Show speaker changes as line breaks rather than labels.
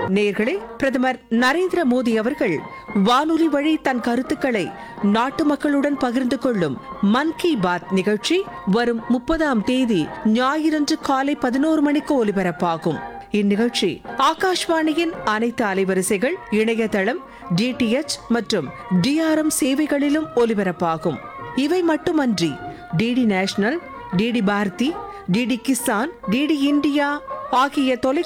நேயர்களே, பிரதமர் நரேந்திர மோடி அவர்கள் வானொலி வழி தன் கருத்துக்களை நாட்டு மக்களுடன் பகிர்ந்து கொள்ளும் மன் கி பாத் நிகழ்ச்சி வரும் 30ஆம் தேதி ஞாயிறன்று காலை 11 மணிக்கு ஒலிபரப்பாகும். இந்நிகழ்ச்சி ஆகாஷ்வாணியின் அனைத்து அலைவரிசைகள், இணையதளம், டிடிஎச் மற்றும் டிஆர்எம் சேவைகளிலும் ஒலிபரப்பாகும். இவை மட்டுமன்றி DD national, DD Bharathi, DD Kisan, DD India ஆகிய தொலைக்காட்சி